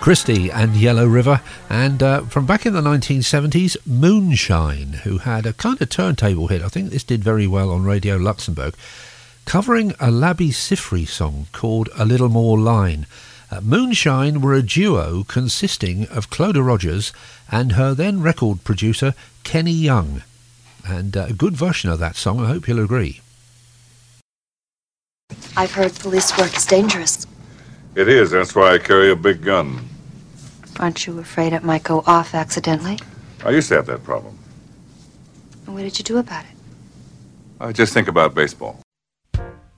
Christie and Yellow River, and from back in the 1970s, Moonshine, who had a kind of turntable hit. I think this did very well on Radio Luxembourg, covering a Labi Siffre song called A Little More Line. Moonshine were a duo consisting of Clodagh Rogers and her then record producer Kenny Young, and a good version of that song. I hope you'll agree. I've heard police work is dangerous. It is. That's why I carry a big gun. Aren't you afraid it might go off accidentally? I used to have that problem. And what did you do about it? I just think about baseball.